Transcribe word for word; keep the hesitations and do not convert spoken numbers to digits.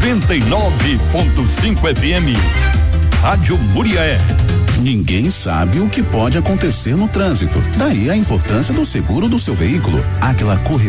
noventa e nove ponto cinco F M. Rádio Muriaé. Ninguém sabe o que pode acontecer no trânsito. Daí a importância do seguro do seu veículo. Aquela correção